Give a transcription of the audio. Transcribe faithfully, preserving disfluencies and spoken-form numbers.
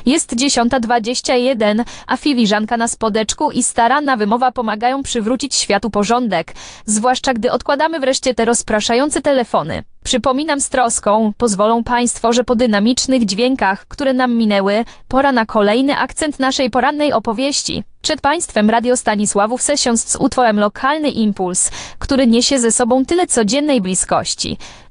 Jest dziesiąta dwadzieścia jeden, a filiżanka na spodeczku i staranna wymowa pomagają przywrócić światu porządek, zwłaszcza gdy odkładamy wreszcie te rozpraszające telefony. Przypominam z troską, pozwolą Państwo, że po dynamicznych dźwiękach, które nam minęły, pora na kolejny akcent naszej porannej opowieści. Przed Państwem Radio Stanisławów Sessions z utworem Lokalny Impuls, który niesie ze sobą tyle codziennej bliskości.